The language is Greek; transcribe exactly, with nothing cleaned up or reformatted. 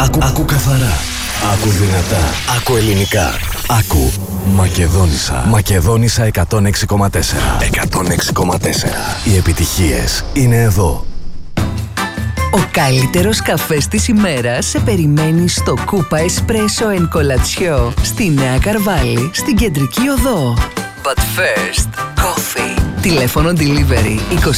Άκου, άκου καθαρά. Άκου δυνατά. Άκου ελληνικά. Άκου Μακεδόνισσα. Μακεδόνισσα εκατόν έξι κόμμα τέσσερα. εκατόν έξι κόμμα τέσσερα. Οι επιτυχίες είναι εδώ. Ο καλύτερος καφές της ημέρας σε περιμένει στο Κούπα Εσπρέσο εν Κολατσιό στη Νέα Καρβάλη, στην Κεντρική Οδό. But first, coffee. Τηλέφωνο delivery είκοσι